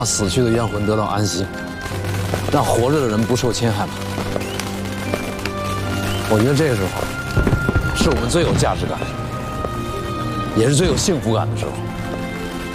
让死去的冤魂得到安息，让活着的人不受侵害吧。我觉得这个时候，是我们最有价值感，也是最有幸福感的时候。